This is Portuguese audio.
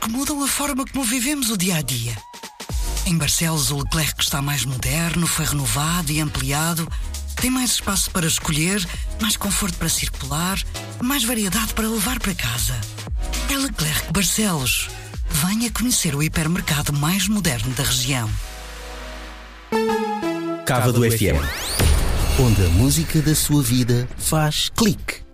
que mudam a forma como vivemos o dia a dia. Em Barcelos, o Leclerc está mais moderno, foi renovado e ampliado, tem mais espaço para escolher, mais conforto para circular, mais variedade para levar para casa. É Leclerc Barcelos. Venha conhecer o hipermercado mais moderno da região. Cava do FM, onde a música da sua vida faz clique.